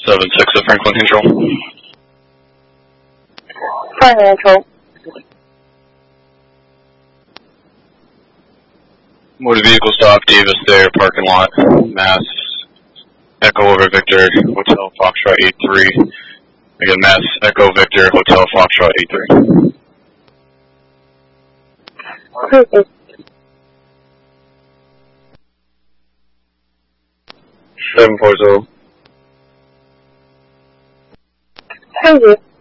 7-6 at Franklin Control. Franklin Control. Motor vehicle stop, Davis there, parking lot, Mass, Echo over Victor, Hotel Foxtrot 83. Again, Mass, Echo Victor, Hotel Foxtrot 83. Okay. 740. Thank you.